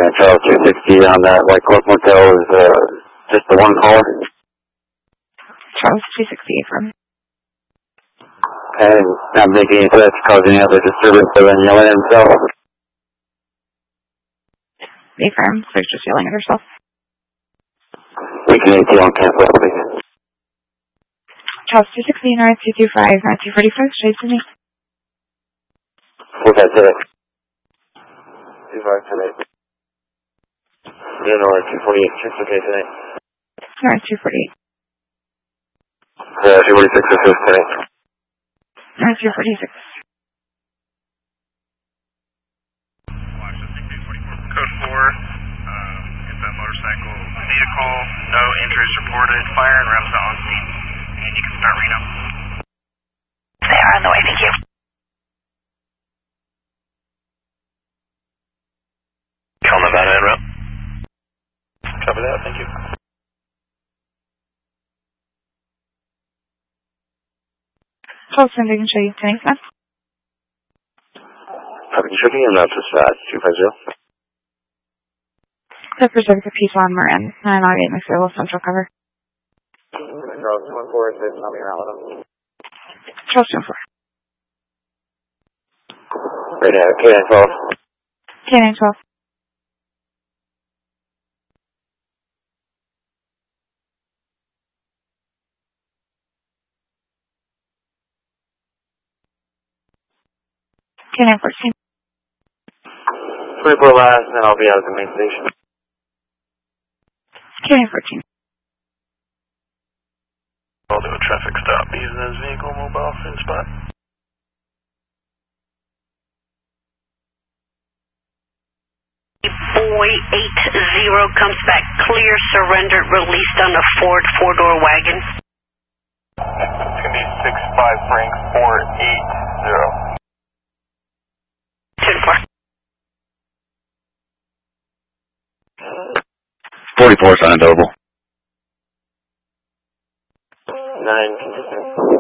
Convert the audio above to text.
Charles 260 on that White Cliff Motel is just the one caller. Charles 260 from. And not making any threats, causing any other disturbance other than yelling at himself. Affirm, so he's just yelling at herself. We can AT on cancel, please. Charles 260, North 225, North 241st, Shade City. What's that today? 25 today. Yeah, North 248, just okay today. North 248. 246 is today. North 246. Code 4, hit that motorcycle. Need a call, no injuries reported, fire and reps on scene. And you can start Reno. They are on the way, thank you. Calling about en route. Copy that, thank you. Charles, I'm going to show you 10 left. Traffic checking in, that's dispatch 250. The Pacific Peace on Marin, 998 McPhail, Central Cover. Charles 24 is not being around with him. Charles 24. Right now, K912. K912. K914. 24 last, and then I'll be out at the main station. K914. I'll do a traffic stop using his vehicle mobile in spot. Boy 80 comes back clear, surrendered, released on a Ford four-door wagon. It's going to be 65 Frank 480. 44 is unavailable. 9.